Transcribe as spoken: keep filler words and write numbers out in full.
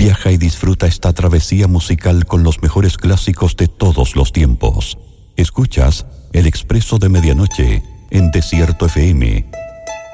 Viaja y disfruta esta travesía musical con los mejores clásicos de todos los tiempos. Escuchas El Expreso de Medianoche en Desierto F M